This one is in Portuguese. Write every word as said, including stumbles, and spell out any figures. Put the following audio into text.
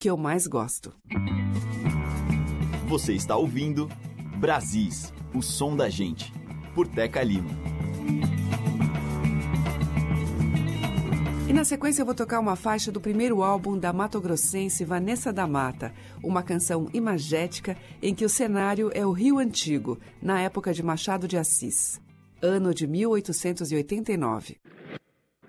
que eu mais gosto. Você está ouvindo Brasis, o som da gente, por Teca Lima. E na sequência eu vou tocar uma faixa do primeiro álbum da matogrossense Vanessa da Mata, uma canção imagética em que o cenário é o Rio Antigo, na época de Machado de Assis, ano de mil oitocentos e oitenta e nove.